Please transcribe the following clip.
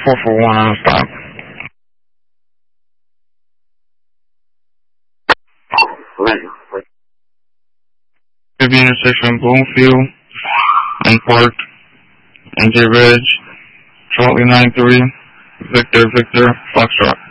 441 on stop. Could be intersection Bloomfield and Park, NJ Reg, Charlie 93, Victor, Foxtrot.